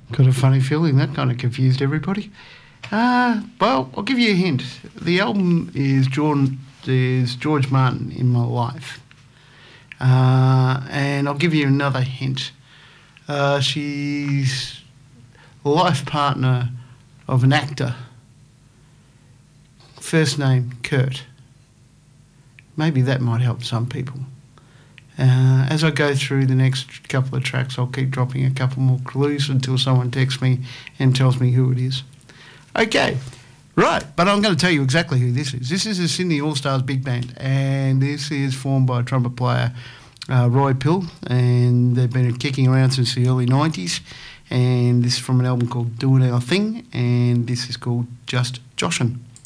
Got a funny feeling that kind of confused everybody. Well, I'll give you a hint. The album is George Martin, In My Life. And I'll give you another hint. She's life partner of an actor. First name, Kurt. Maybe that might help some people. As I go through the next couple of tracks, I'll keep dropping a couple more clues until someone texts me and tells me who it is. Okay, right, but I'm going to tell you exactly who this is. This is the Sydney All-Stars Big Band, and this is formed by trumpet player Roy Pill, and they've been kicking around since the early 90s, and this is from an album called Doing Our Thing, and this is called Just Joshin'.